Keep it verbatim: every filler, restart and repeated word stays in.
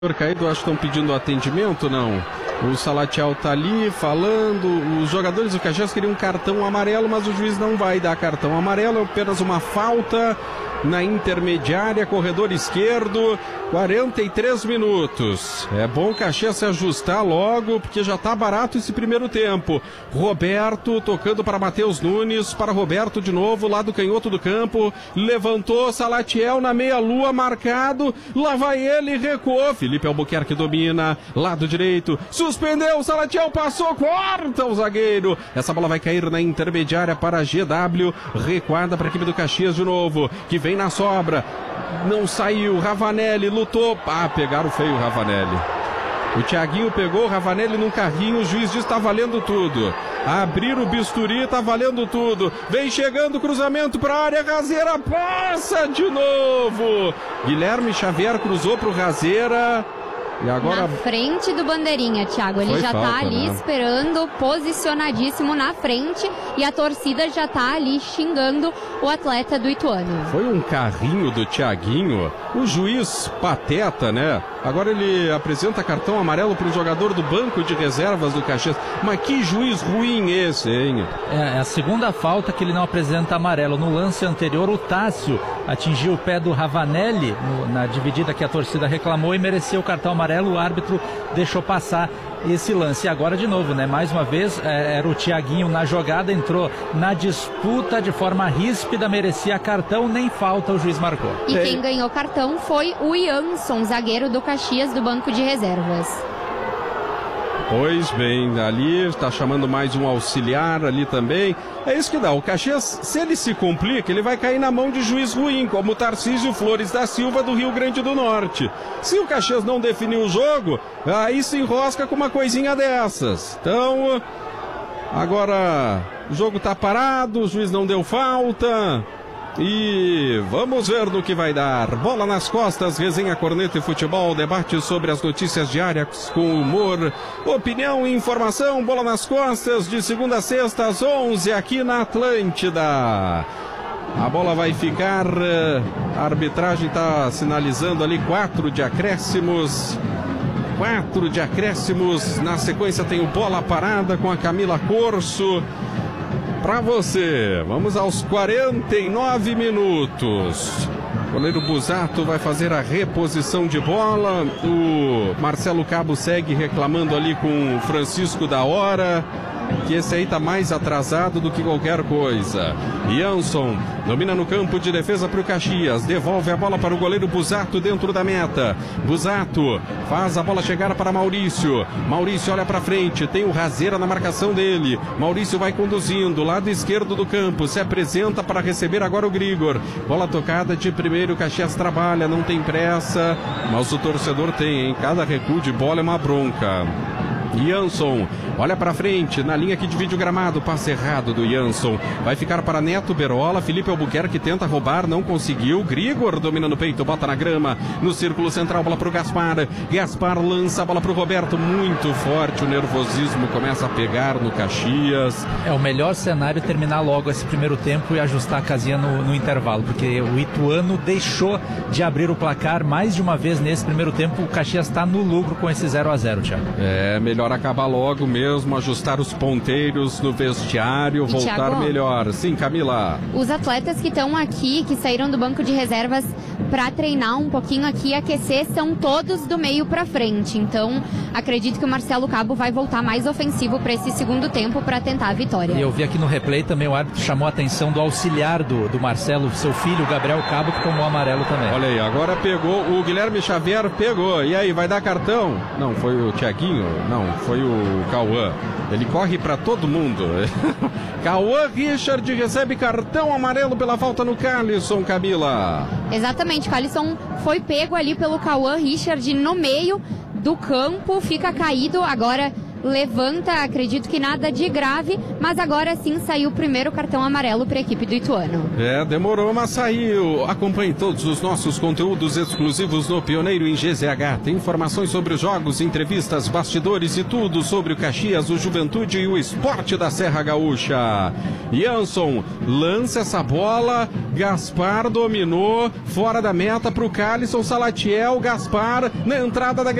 Caído, acho que estão pedindo atendimento, não? O Salatiel tá ali falando, os jogadores do Caxias queriam um cartão amarelo, mas o juiz não vai dar cartão amarelo, é apenas uma falta na intermediária, corredor esquerdo, quarenta e três minutos. É bom o Caxias se ajustar logo, porque já tá barato esse primeiro tempo. Roberto tocando para Matheus Nunes, para Roberto de novo, lá do canhoto do campo, levantou, Salatiel na meia-lua, marcado, lá vai ele, recuou, Felipe Albuquerque domina, lado direito, suspendeu, Salatiel passou, corta o zagueiro, essa bola vai cair na intermediária para a G W, recuada para a equipe do Caxias de novo, que vem na sobra, não saiu, Ravanelli lutou, ah, pegaram feio o Ravanelli. O Thiaguinho pegou o Ravanelli num carrinho, o juiz diz que tá valendo tudo. Abrir o bisturi, tá valendo tudo. Vem chegando, cruzamento para a área, Razeira passa de novo. Guilherme Xavier cruzou pro Razeira. E agora... Na frente do bandeirinha, Thiago. Ele Foi já falta, tá ali, né, esperando, posicionadíssimo na frente. E a torcida já tá ali xingando o atleta do Ituano. Foi um carrinho do Thiaguinho. O juiz pateta, né? Agora ele apresenta cartão amarelo para o jogador do banco de reservas do Caxias. Mas que juiz ruim esse, hein? É a segunda falta que ele não apresenta amarelo. No lance anterior, o Tássio atingiu o pé do Ravanelli no, na dividida que a torcida reclamou e mereceu o cartão amarelo. O árbitro deixou passar esse lance. E agora de novo, né? Mais uma vez, é, era o Thiaguinho na jogada, entrou na disputa de forma ríspida, merecia cartão, nem falta o juiz marcou. E quem ganhou cartão foi o Jansson, zagueiro do Caxias, do banco de reservas. Pois bem, ali está chamando mais um auxiliar ali também. É isso que dá. O Caxias, se ele se complica, ele vai cair na mão de juiz ruim, como o Tarcísio Flores da Silva do Rio Grande do Norte. Se o Caxias não definir o jogo, aí se enrosca com uma coisinha dessas. Então, agora o jogo está parado, o juiz não deu falta. E vamos ver no que vai dar. Bola nas costas, resenha, corneta e futebol, debate sobre as notícias diárias com humor, opinião e informação. Bola nas costas, de segunda a sexta às onze, aqui na Atlântida. A bola vai ficar, a arbitragem está sinalizando ali quatro de acréscimos. Quatro de acréscimos. Na sequência tem o bola parada com a Camila Corso. Para você, vamos aos quarenta e nove minutos. O goleiro Busato vai fazer a reposição de bola. O Marcelo Cabo segue reclamando ali com o Francisco da Hora, que esse aí tá mais atrasado do que qualquer coisa. Jansson domina no campo de defesa para o Caxias, devolve a bola para o goleiro Busato dentro da meta. Busato faz a bola chegar para Maurício. Maurício olha para frente, tem o Razeira na marcação dele. Maurício vai conduzindo, lado esquerdo do campo, se apresenta para receber agora o Grigor. Bola tocada de primeiro, o Caxias trabalha, não tem pressa, mas o torcedor tem, hein? Cada recuo de bola é uma bronca. Jansson olha para frente, na linha que divide o gramado, passe errado do Jansson, vai ficar para Neto Berola, Felipe Albuquerque tenta roubar, não conseguiu, Grigor domina no peito, bota na grama, no círculo central, bola para o Gaspar, Gaspar lança a bola para o Roberto, muito forte, o nervosismo começa a pegar no Caxias. É o melhor cenário terminar logo esse primeiro tempo e ajustar a casinha no, no intervalo, porque o Ituano deixou de abrir o placar mais de uma vez nesse primeiro tempo, o Caxias está no lucro com esse zero a zero, Thiago. É, melhor acabar logo mesmo, ajustar os ponteiros no vestiário, e voltar Thiago, melhor. Sim, Camila. Os atletas que estão aqui, que saíram do banco de reservas para treinar um pouquinho aqui, aquecer, são todos do meio para frente. Então, acredito que o Marcelo Cabo vai voltar mais ofensivo para esse segundo tempo para tentar a vitória. E eu vi aqui no replay também, o árbitro chamou a atenção do auxiliar do, do Marcelo, seu filho, Gabriel Cabo, que tomou amarelo também. Olha aí, agora pegou, o Guilherme Xavier pegou. E aí, vai dar cartão? Não, foi o Thiaguinho? Não, foi o Cauã. Ele corre para todo mundo. Cauã Richard recebe cartão amarelo pela falta no Calisson, Camila. Exatamente, o Calisson foi pego ali pelo Cauã Richard no meio do campo, fica caído. Agora levanta, acredito que nada de grave, mas agora sim saiu o primeiro cartão amarelo para a equipe do Ituano. É, demorou, mas saiu. Acompanhe todos os nossos conteúdos exclusivos no Pioneiro em G Z H. Tem informações sobre os jogos, entrevistas, bastidores e tudo sobre o Caxias, o Juventude e o esporte da Serra Gaúcha. Jansson lança essa bola, Gaspar dominou, fora da meta para o Calisson Salatiel, Gaspar na entrada da